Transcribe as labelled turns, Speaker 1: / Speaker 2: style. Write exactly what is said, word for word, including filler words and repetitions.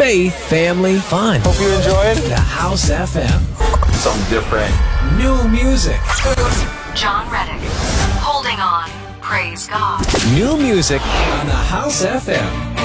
Speaker 1: faith, family, fun.
Speaker 2: Hope you enjoyed
Speaker 1: The House F M.
Speaker 2: something different.
Speaker 1: New music.
Speaker 3: John Reddick. Holding on. Praise God.
Speaker 1: New music on the House F M.